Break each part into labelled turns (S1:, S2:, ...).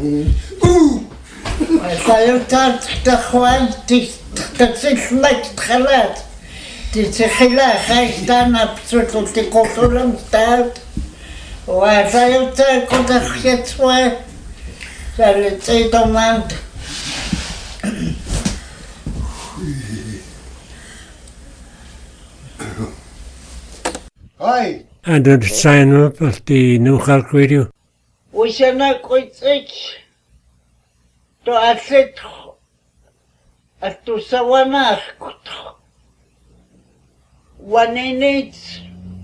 S1: Sayutad Tahuan, Tismak Halat, Tisila, Haistan, absolutely Kotulam stout. Why Sayutad could have hit where? So let's say demand. Hi.
S2: And to sign up of the New Halk Radio.
S1: We shall not quit it to asset at to Sawana. One needs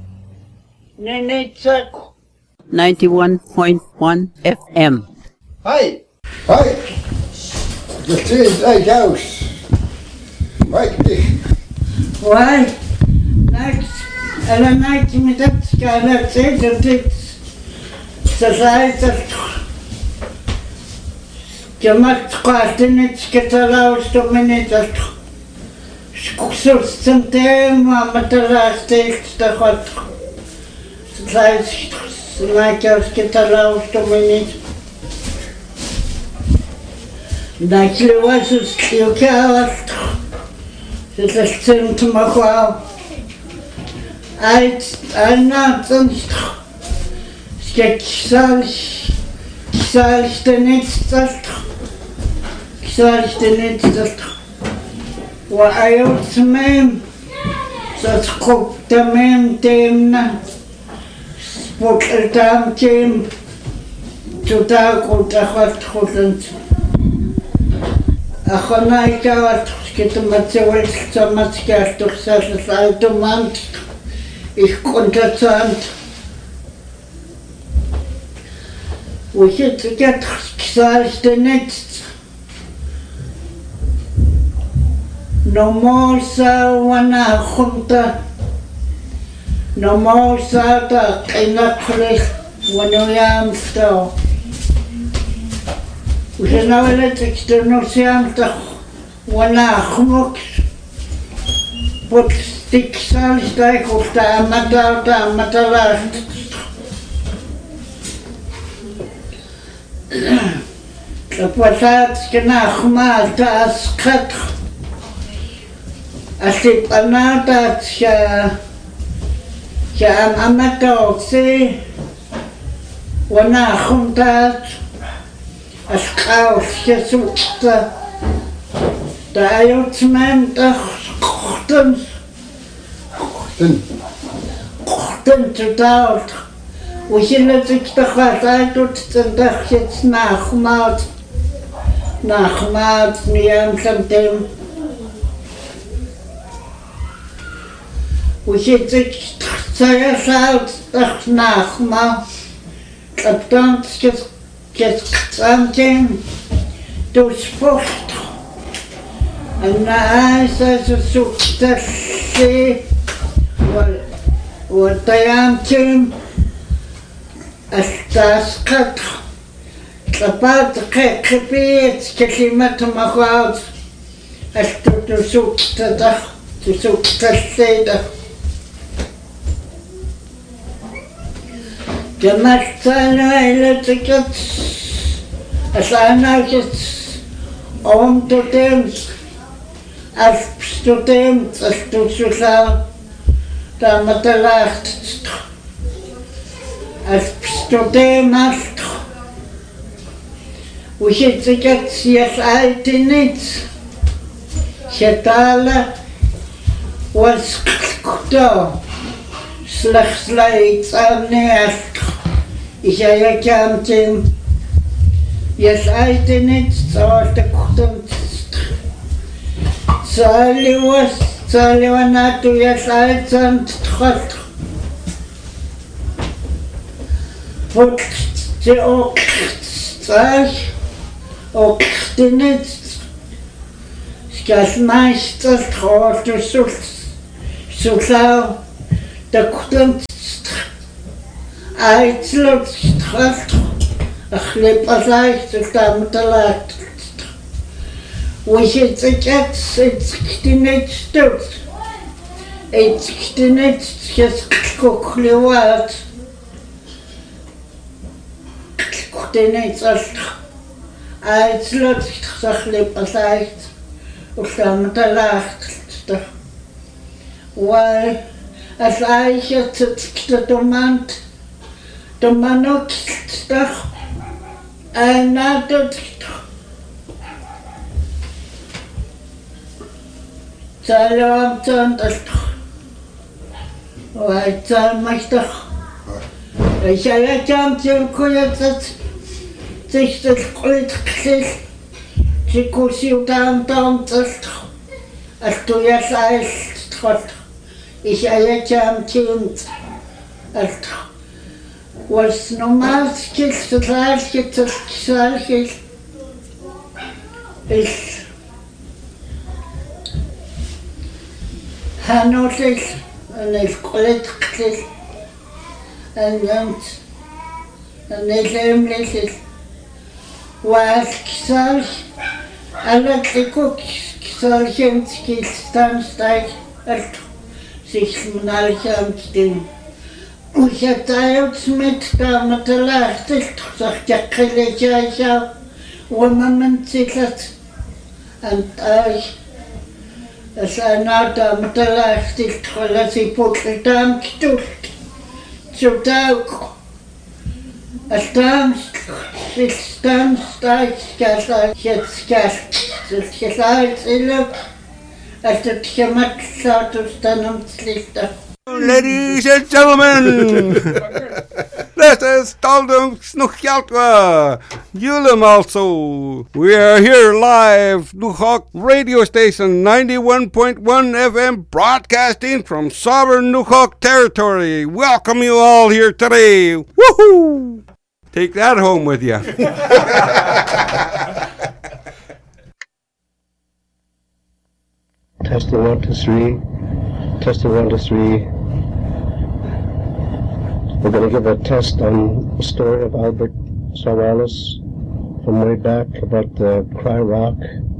S3: 91.1 FM.
S4: Hi. Hi. The trees lighthouse. Right.
S1: Why? Next. Alla night me dat ska la se det så säger Jamat qartinit sketalaus to minutes skusur sentem matalaste stahat säger like sketalaus to minutes Dakle was skiokawas det sent machwa Einer sonst Kisal ich denn nicht das Wa ayot mem das kommt dem na Spoktam tim Tuta kontakhat khotnt Akhana ikawat skitmatsewel tsamatskar tukhsal saltomant Ich konnte sagen, wo ich jetzt gesagt nicht. Normal wana khumta. Normal da inaklich wana yamsta. Ich nawale tekstno siamta wana khumok. Tiksal stai kusta matala. Kapasat kena khmal ta skhat. Asip anata sha amato se wana khumtat askhaw shesukta da ayot mem ta Kochten total. We zullen zich toch wat uit tot een dagje nagemaakt. Nagemaakt, niet aan something. We zullen zich zelfs uit dag nagemaakt. Op dan something. Dus vocht. En na huis is het zoekt dat ze. وطيامتهم استاسقط طبعت كبيت كلمتهم أخوات تسوق تسيدة جمعت إلى تكت أسألنا كت تتمت أستتمت أستسلا Da matalacht as pstotemast Ushitzikat sias altinits Shetala was kto Slachslaits amneast Ishayakamtim Yes altinits Zawasta kutumt Sali was Saliwanatu yasaitan tkhot. Vot te ok tsach ok tinit. Skas meister tkhot sul da kunt aitlot tkhot. Akhlep azay tstamt We should get it's just cookliwat. It's Aitslotixarlip asait ullamatalaartallutaq wal asaisatsutkilatumant tumanukiltaq ainaatutkiq Salawamtantallaq waitsaamaistaq Isayachamtiukuyatsat Tixtelquitqlil Tikusiutaamtaamtallaq Altuyasaailtqat Isayachamtiunt Altaq Wasnumalskil Salskitsalkil Is Hanolil Anilquitqlil Anant Anilumlil Walksal Alaklikuk Salkimskil Stanstag Alt Sixmanalkamstin Usatayuts mit Kamatalaartilq Sarkaqqilijaasaa Wamamantsilat Antai Asanaata Matalaartilq Lasipultaamkitulk Sutauk
S5: Ladies and gentlemen, this is Taldum Snuchjaltwa, Julum also. We are here live, Nuhok radio station 91.1 FM, broadcasting from sovereign Nuhok territory. Welcome you all here today. Woohoo! Take that home with you.
S6: Testing 1, 2, 3. Testing 1, 2, 3. We're going to give a test on the story of Albert Savalas from way back about the Cry Rock.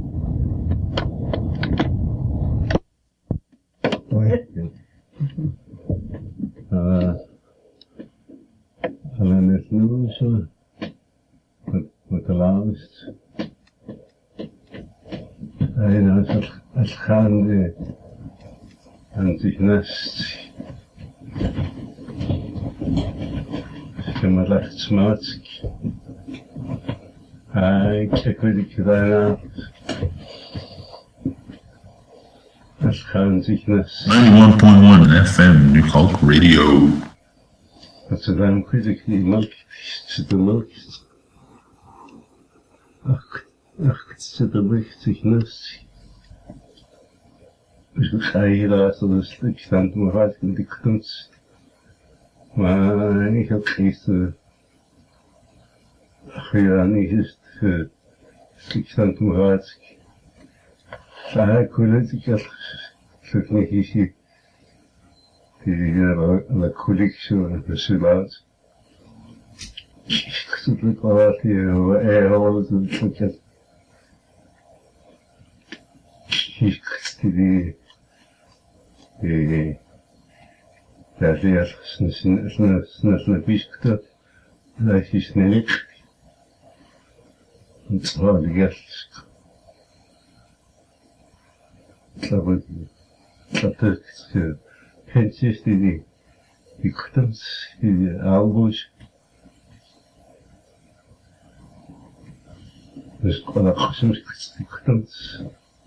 S7: And then there's news with the last. Als gaande aan zich nest. Ik heb me recht smaak. Ik weet ik daarna. Als gaan zich nest.
S8: 91.1 FM Nuhok Radio.
S7: Dat ze dan weet ik die melk. Zit de melk. Ach, zit de melk zich nest. Dus ik ga hier laten, dus ik sta aan mijn hart met die kunst. Maar ik heb gisteren. Ja, niet eens. Ik sta aan mijn hart. Ik wil het, ik heb het niet gezien. La collection de Sulat. Ik zit ook al uit hier, alles en ik heb. Ik die daar leer snel biskut, dat is snel. Het was de gast. Dat is Hentjes die kuttens, die albus. Dus kon dat soms die kuttens.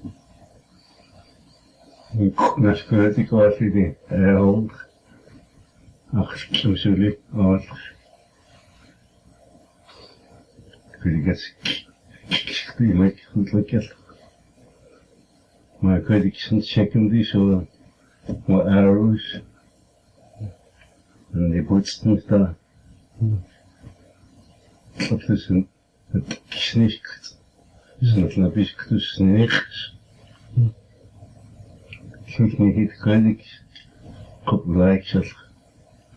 S7: Na skole ik was die hond. Ach, soms jullie, oh. Ik weet niet, ik weet goed lekker. Maar ik weet ik niet checken die zo. Wat arrows. En die bootsten daar. Dat is een knicht. Dus dat heb ik dus niks. Ik vind niet kwijt. Ik heb gelijk gezegd.